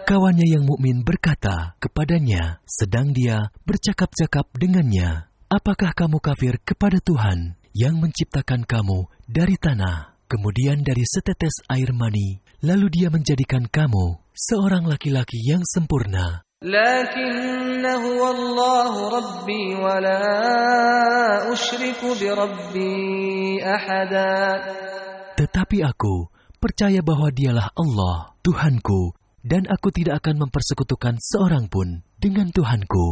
Kawannya yang mukmin berkata kepadanya sedang dia bercakap-cakap dengannya, "Apakah kamu kafir kepada Tuhan yang menciptakan kamu dari tanah, kemudian dari setetes air mani, lalu dia menjadikan kamu seorang laki-laki yang sempurna? Lakinna huwa Allah Rabbi wa la usyriku bi Rabbi ahada." Tetapi aku percaya bahwa dialah Allah, Tuhanku, dan aku tidak akan mempersekutukan seorang pun dengan Tuhanku.